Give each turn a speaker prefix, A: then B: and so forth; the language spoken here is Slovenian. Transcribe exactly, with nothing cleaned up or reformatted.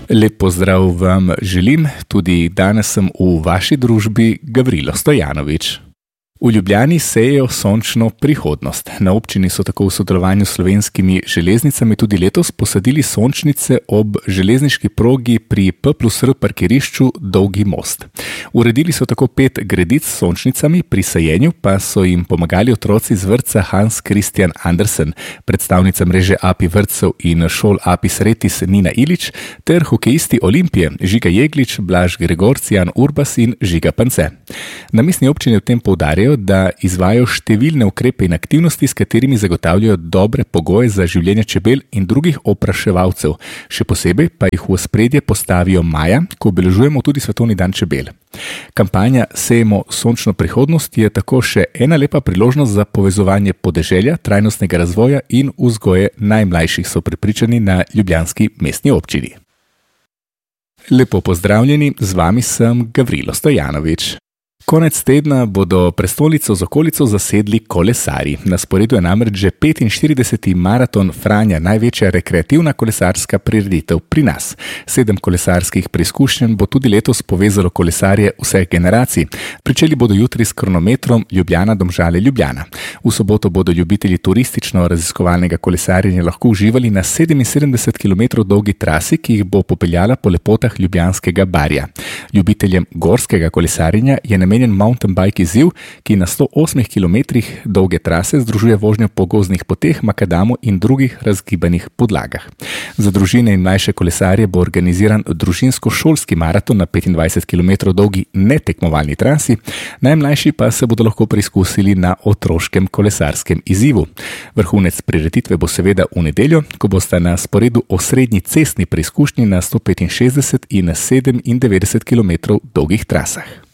A: Lep pozdrav vam želim, tudi danes sem v vaši družbi Gavrilo Stojanovič. V Ljubljani sejejo sončno prihodnost. Na občini so tako v sodelovanju s Slovenskimi železnicami tudi letos posadili sončnice ob železniški progi pri P plus R parkirišču Dolgi most. Uredili so tako pet gredic s sončnicami, pri sajenju pa so jim pomagali otroci z vrtca Hans Christian Andersen, predstavnica mreže A P I vrtcev in šol A P I Sretis Nina Ilič ter hokejisti Olimpije Žiga Jeglič, Blaž Gregorc, Jan Urbas in Žiga Pance. Na mestni občini v tem poudarjajo, da izvajajo številne ukrepe in aktivnosti, s katerimi zagotavljajo dobre pogoje za življenje čebel in drugih opraševalcev. Še posebej pa jih v ospredje postavijo maja, ko obeležujemo tudi Svetovni dan čebel. Kampanja Sejemo sončno prihodnost je tako še ena lepa priložnost za povezovanje podeželja, trajnostnega razvoja in vzgoje najmlajših, so prepričani na ljubljanski mestni občini. Lepo pozdravljeni, z vami sem Gavrilo Stojanovič. Konec tedna bodo prestolnico z okolico zasedli kolesarji. Na sporedu je namreč že petinštirideseti maraton Franja, največja rekreativna kolesarska prireditev pri nas. Sedem kolesarskih preizkušenj bo tudi letos povezalo kolesarje vseh generacij. Pričeli bodo jutri s kronometrom Ljubljana-Domžale-Ljubljana. V soboto bodo ljubitelji turistično-raziskovalnega kolesarjenja lahko uživali na sedeminsedemdeset kilometrov dolgi trasi, ki jih bo popeljala po lepotah Ljubljanskega barja. Ljubiteljem gorskega kolesarjenja je namenjen mountain bike izziv, ki na sto osmih kilometrih dolge trase združuje vožnjo po gozdnih poteh, makadamu in drugih razgibanih podlagah. Za družine in mlajše kolesarje bo organiziran družinsko-šolski maraton na petindvajset kilometrov dolgi netekmovalni trasi, najmlajši pa se bodo lahko preizkusili na otroškem kolesarskem izzivu. Vrhunec prireditve bo seveda v nedeljo, ko bosta na sporedu osrednji cestni preizkušnji na sto petinšestdeset in sedemindevetdeset kilometrov dolgih trasah.